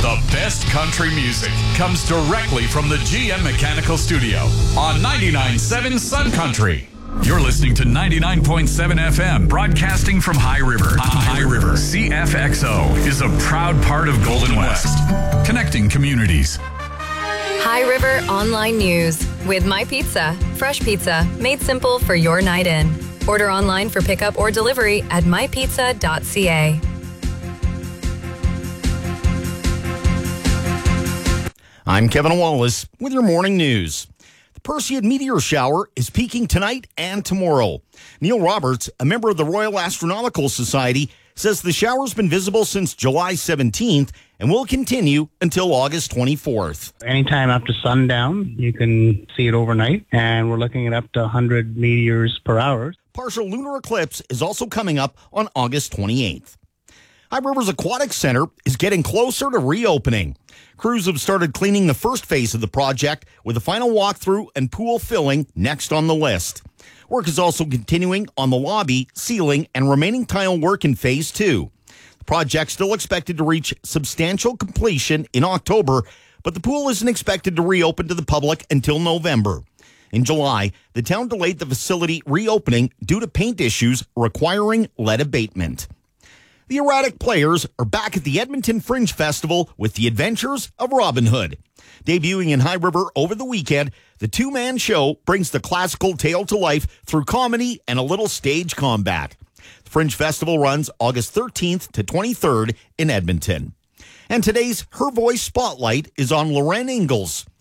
The best country music comes directly from the GM Mechanical Studio on 99.7 Sun Country. You're listening to 99.7 FM, broadcasting from High River. High River. CFXO is a proud part of Golden West, connecting communities. High River Online News with My Pizza. Fresh pizza made simple for your night in. Order online for pickup or delivery at mypizza.ca. I'm Kevin Wallace with your morning news. The Perseid meteor shower is peaking tonight and tomorrow. Neil Roberts, a member of the Royal Astronomical Society, says the shower's been visible since July 17th and will continue until August 24th. Anytime after sundown, you can see it overnight, and we're looking at up to 100 meteors per hour. Partial lunar eclipse is also coming up on August 28th. High River's Aquatic Center is getting closer to reopening. Crews have started cleaning the first phase of the project, with the final walkthrough and pool filling next on the list. Work is also continuing on the lobby, ceiling, and remaining tile work in phase 2. The project's still expected to reach substantial completion in October, but the pool isn't expected to reopen to the public until November. In July, the town delayed the facility reopening due to paint issues requiring lead abatement. The Erratic Players are back at the Edmonton Fringe Festival with the Adventures of Robin Hood. Debuting in High River over the weekend, the two-man show brings the classical tale to life through comedy and a little stage combat. The Fringe Festival runs August 13th to 23rd in Edmonton. And today's Her Voice Spotlight is on Loren Ingalls.